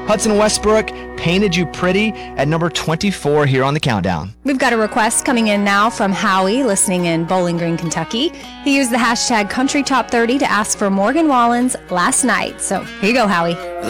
Hudson Westbrook, Painted You Pretty at number 24 here on the countdown. We've got a request coming in now from Howie, listening in Bowling Green, Kentucky. He used the hashtag Country Top 30 to ask for Morgan Wallen's Last Night. So here you go, Howie.